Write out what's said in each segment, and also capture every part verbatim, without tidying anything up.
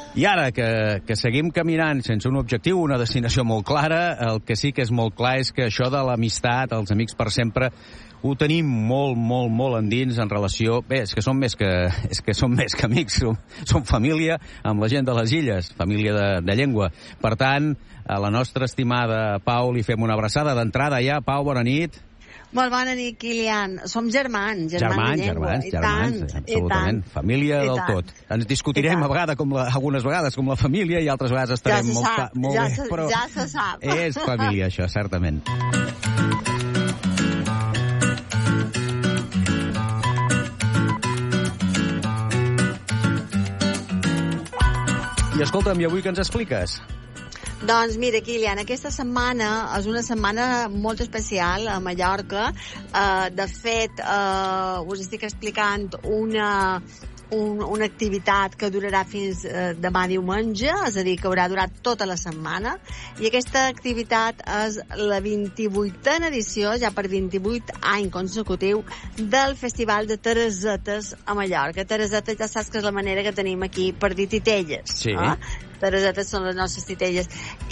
I ara que, que seguim caminant sense un objectiu, una destinació molt clara, el que sí que és molt clar és que això de l'amistat, els amics per sempre, ho tenim molt, molt, molt endins en relació... Bé, és que som més que, és que, som més que amics, som, som família amb la gent de les illes, família de, de llengua. Per tant, a la nostra estimada Pau li fem una abraçada d'entrada ja. Pau, bona nit. Molt bona nit, Kilian. Som germans, germans, germans de llengua. Germans, germans, tant, absolutament. Família del tot. Ens discutirem a vegades, com la, algunes vegades, com la família, i altres vegades estarem ja molt, sap, molt ja bé. Se, però ja se sap. És família, això, certament. I escolta'm, i avui què ens expliques? Doncs mira, Kilian, aquesta setmana és una setmana molt especial a Mallorca. Uh, de fet, uh, us estic explicant una, un, una activitat que durarà fins uh, demà diumenge, és a dir, que haurà durat tota la setmana. I aquesta activitat és la vint-i-vuitena edició, ja per vint-i-vuit any consecutiu, del Festival de Teresetes a Mallorca. Teresetes ja saps que és la manera que tenim aquí per dir titelles. Sí. Eh? Teresetes són les nostres titelles.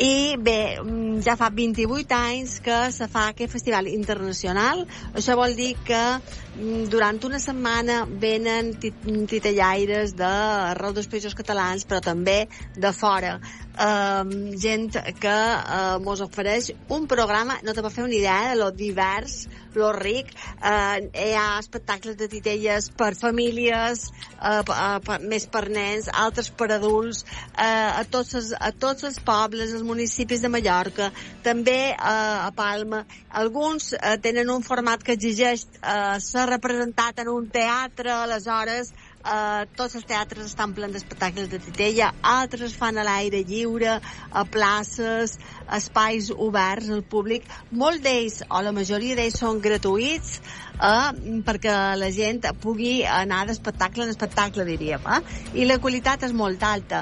I bé, ja fa vint-i-vuit anys que se fa aquest festival internacional. Això vol dir que durant una setmana venen titellaires d'arreu dels països catalans, però també de fora. Um, gent que uh, mos ofereix un programa, no te va fer una idea de lo divers, lo ric. Uh, hi ha espectacles de titelles per famílies, uh, uh, per, més per nens, altres per adults, uh, a, tots els, a tots els pobles, els municipis de Mallorca, també uh, a Palma. Alguns uh, tenen un format que exigeix uh, ser representat en un teatre, aleshores Uh, tots els teatres estan plens d'espectacles de titella, altres fan a l'aire lliure, a places, espais oberts al públic. Molts d'ells, o la majoria d'ells, són gratuïts uh, perquè la gent pugui anar d'espectacle en espectacle, diríem. Eh? I la qualitat és molt alta.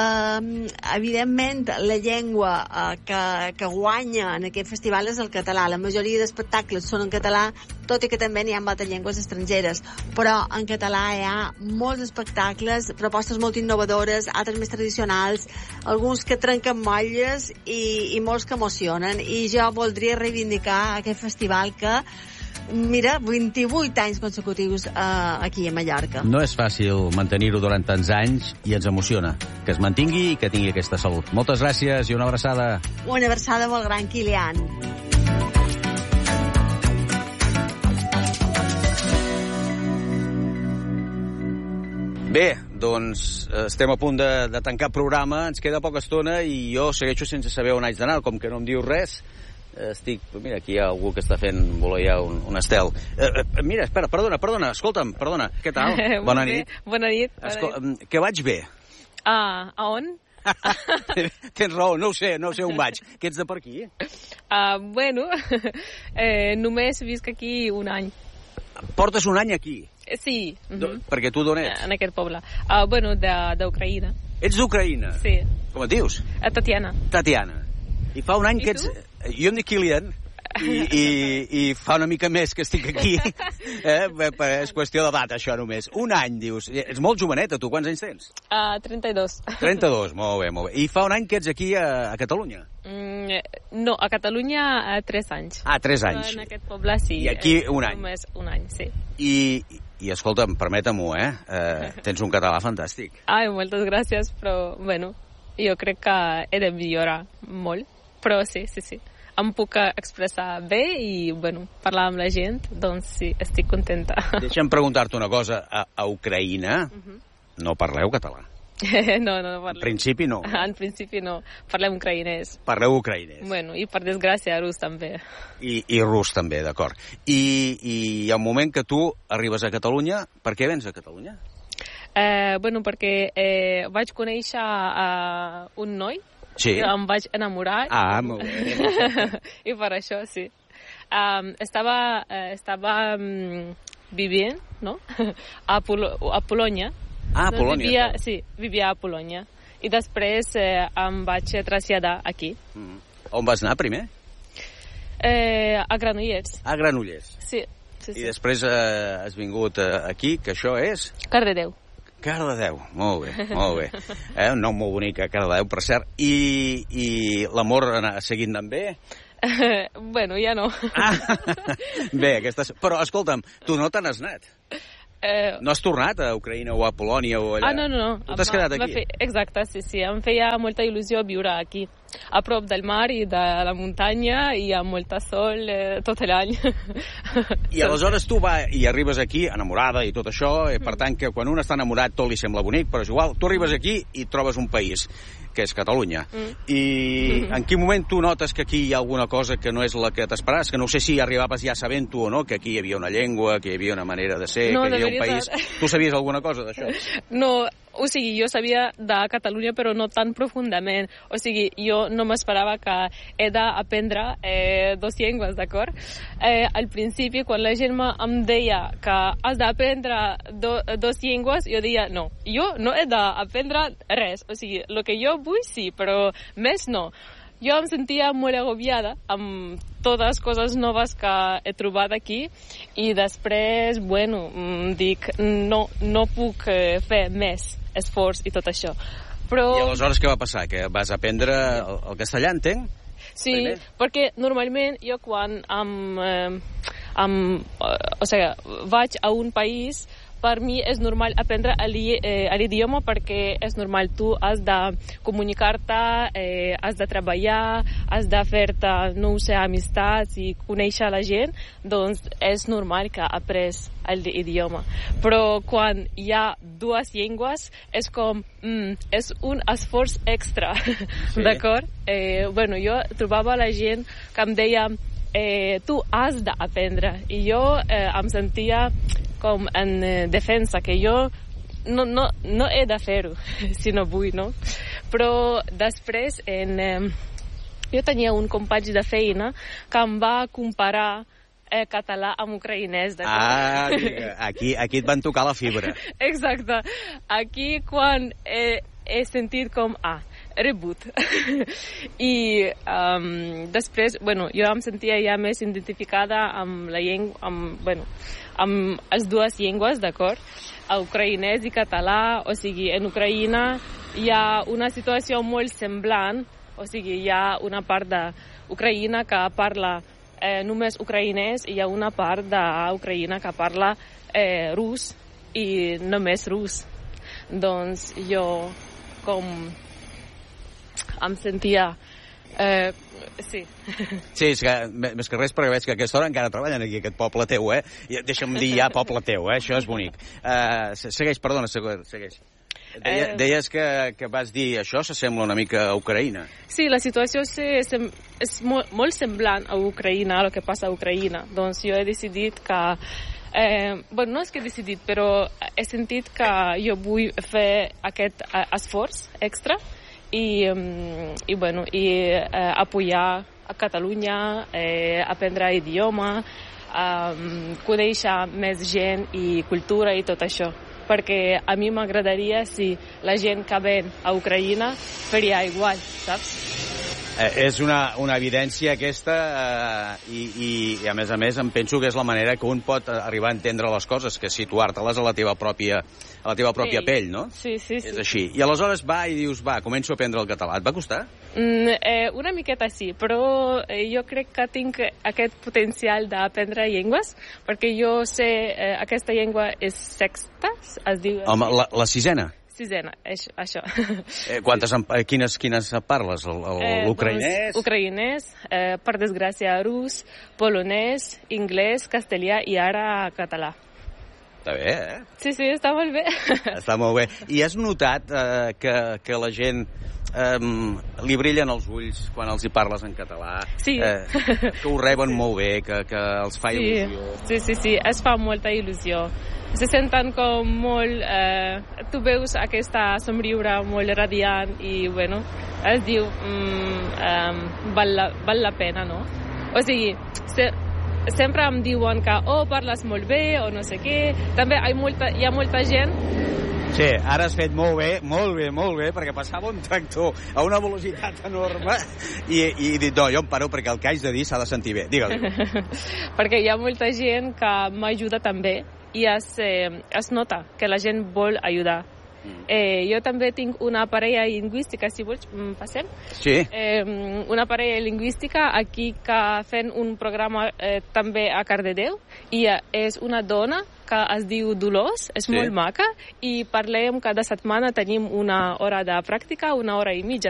Uh, evidentment, la llengua uh, que, que guanya en aquest festival és el català. La majoria d'espectacles són en català, tot i que també n'hi ha altres llengües estrangeres. Però en català hi ha molts espectacles, propostes molt innovadores, altres més tradicionals, alguns que trenquen motlles i, i molts que emocionen. I jo voldria reivindicar aquest festival que, mira, vint-i-vuit anys consecutius eh, aquí a Mallorca. No és fàcil mantenir-ho durant tants anys i ens emociona. Que es mantingui i que tingui aquesta salut. Moltes gràcies i una abraçada. Una abraçada molt gran, Kilian. Bé, doncs estem a punt de, de tancar programa, ens queda poca estona i jo segueixo sense saber on haig d'anar, com que no em diu res. Estic... Mira, aquí hi ha algú que està fent voler ja un, un estel. Eh, eh, mira, espera, perdona, perdona, escolta'm, perdona, què tal? Bona nit. Bona nit. Escol... Que vaig bé? Ah, a on? Tens raó, no ho sé, no ho sé on vaig. Que ets de per aquí? Uh, bueno, eh, només visc aquí un any. Portes un any aquí? Sí. Uh-huh. Perquè tu d'on ets? En aquest poble. Uh, bueno, d'Ucraïna. Ets d'Ucraïna? Sí. Com et dius? Uh, Tatiana. Tatiana. I fa un any I que ets... Tu? Jo em dic Kilian, i, i, i fa una mica més que estic aquí. Eh? És qüestió d'edat, això, només. Un any, dius. Ets molt joveneta, tu. Quants anys tens? Uh, trenta-dos. trenta-dos, molt bé, molt bé. I fa un any que ets aquí a, a Catalunya? Mm, no, a Catalunya uh, tres anys. Ah, tres anys. Però en aquest poble, sí. I aquí un any. Només un any, sí. I, i escolta'm, permeta-m'ho, eh? eh? Tens un català fantàstic. Ai, moltes gràcies, però, bueno, jo crec que he de millorar molt. Però sí, sí, sí. Em puc expressar bé i, bueno, parlar amb la gent, doncs sí, estic contenta. Deixa'm preguntar-te una cosa. A, a Ucraïna uh-huh. no parleu català? no, no, no parlem. En principi no. En principi no. Parlem ucraïnès. Parleu ucraïnès. Bueno, i per desgràcia rus també. I, i rus també, d'acord. I, I hi ha un moment que tu arribes a Catalunya. Per què vens a Catalunya? Eh, bueno, perquè eh, vaig conèixer uh, un noi. Sí. Em vaig enamorar. Ah, molt bé. I per això, sí. Um, estava uh, estava um, vivint, no? a, Pol a Polònia. Ah, a Polònia. Vivia, sí, vivia a Polònia. I després eh, em vaig traslladar aquí. Mm. On vas anar primer? Eh, a Granollers. A Granollers. Sí. sí, sí. I després eh, has vingut eh, aquí, que això és? Cardedeu. Cardedeu, molt bé, molt bé. Eh, un nom molt bonic, a Cardedeu, per cert. I, i l'amor ha seguit anant bé? Bueno, ja no. Ah, bé, aquesta... Però, escolta'm, tu no te n'has anat? Eh... No has tornat a Ucraïna o a Polònia o allà? Ah, no, no, no. Tu t'has quedat aquí? Fer... Exacte, sí, sí. Em feia molta il·lusió viure aquí, a prop del mar i de la muntanya i amb molta sol eh, tot l'any. I aleshores tu va i arribes aquí enamorada i tot això, eh, per tant que quan un està enamorat tot li sembla bonic, però és igual, tu arribes aquí i trobes un país, que és Catalunya. Mm. I en quin moment tu notes que aquí hi ha alguna cosa que no és la que t'esperaves? Que no sé si arribaves ja sabent-ho o no, que aquí hi havia una llengua, que hi havia una manera de ser, no, que hi havia un país... Tu sabies alguna cosa d'això? No, o sigui, jo sabia de Catalunya, però no tan profundament. O sigui, jo no m'esperava que he d'aprendre eh, dos llengües, d'acord? Eh, al principi, quan la gent em deia que has d'aprendre do, dos llengües, jo deia, no, jo no he d'aprendre res. O sigui, el que jo vull sí, però més no. Jo em sentia molt agobiada amb totes les coses noves que he trobat aquí i després, bueno, dic, no, no puc fer més esforç i tot això. Però... I aleshores què va passar? Que vas aprendre el, el castellà, entenc? Sí, primer? Perquè normalment jo quan am, eh, am, o sigui, vaig a un país, per mi és normal aprendre l'idioma perquè és normal, tu has de comunicar-te, eh, has de treballar, has de fer-te, no sé, amistats i conèixer la gent, doncs és normal que après l'idioma. Però quan hi ha dues llengües és com, mm, és un esforç extra, sí. D'acord? Eh, bueno, jo trobava la gent que em deia eh, tu has d'aprendre i jo eh, em sentia com en eh, defensa, que jo no, no, no he de fer-ho, si no vull, no? Però després, en, eh, jo tenia un company de feina que em va comparar eh, català amb ucraïnès. Ah, aquí, aquí et van tocar la fibra. Exacte. Aquí quan he, he sentit com, ah, rebut. I um, després, bueno, jo em sentia ja més identificada amb la llengua, amb, bueno, amb les dues llengües, d'acord? Ucraïnès i català, o sigui, en Ucraïna hi ha una situació molt semblant, o sigui, hi ha una part d'Ucraïna que parla eh, només ucraïnès i hi ha una part d'Ucraïna que parla eh, rus i només rus. Doncs jo, com em sentia... Eh, sí. Sí, és que, més que res, perquè veig que a aquesta hora encara treballen aquí, aquest poble teu, eh? Deixa'm dir ja poble teu, eh? Això és bonic. Uh, segueix, perdona, segueix. Deia, eh... Deies que, que vas dir això s'assembla una mica a Ucraïna. Sí, la situació és, és molt, molt semblant a Ucraïna, el que passa a Ucraïna. Doncs jo he decidit que... Eh, bueno, no és que he decidit, però he sentit que jo vull fer aquest eh, esforç extra i, i, bueno, i eh, apoyar a Catalunya, eh, aprendre idioma, eh, conèixer més gent i cultura i tot això. Perquè a mi m'agradaria si la gent que ven a Ucraïna faria igual, saps? Eh, és una, una evidència aquesta eh, i, i, i a més a més em penso que és la manera que un pot arribar a entendre les coses, que situar-te-les a la teva pròpia, a la teva pròpia sí. pell, no? Sí, sí, sí. És així. I aleshores va i dius, va, començo a aprendre el català. Et va costar? Mm, eh, una miqueta sí, però eh, jo crec que tinc aquest potencial d'aprendre llengües, perquè jo sé, eh, aquesta llengua és sexta, es diu... Home, la, la sisena? Sisena, això. Eh, quantes, quines, quines parles? L'ucraïnès? Eh, doncs, ucraïnès, eh, per desgràcia rus, polonès, anglès, castellà i ara català. Està bé, eh? Sí, sí, està molt bé. Està molt bé. I has notat eh, que, que la gent eh, li brillen els ulls quan els hi parles en català? Sí. Eh, que ho reben sí. molt bé, que, que els fa sí. il·lusió. Sí, sí, sí, es fa molta il·lusió. Se senten com molt... Eh, tu veus aquesta somriure molt radiant i, bueno, es diu mm, eh, val, la, val la pena, no? O sigui, se, sempre em diuen que oh, parles molt bé o no sé què. També hi ha molta, hi ha molta gent... Sí, ara has fet molt bé, molt bé, molt bé, perquè passava un tractor a una velocitat enorme i, i he dit, no, jo em paro perquè el que haig de dir s'ha de sentir bé. Digue-li. Perquè hi ha molta gent que m'ajuda també i es, eh, es nota que la gent vol ajudar. Eh, jo també tinc una parella lingüística, si vols, passem? Sí. Eh, una parella lingüística aquí que fent un programa eh, també a Cardedeu, i és una dona que es diu Dolors, és sí. molt maca, i parlem cada setmana, tenim una hora de pràctica, una hora i mitja